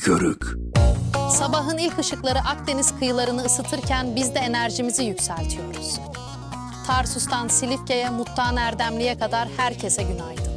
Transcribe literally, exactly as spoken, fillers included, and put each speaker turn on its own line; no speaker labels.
körük.
Sabahın ilk ışıkları Akdeniz kıyılarını ısıtırken biz de enerjimizi yükseltiyoruz. Tarsus'tan Silifke'ye, Muttan Erdemli'ye kadar herkese günaydın.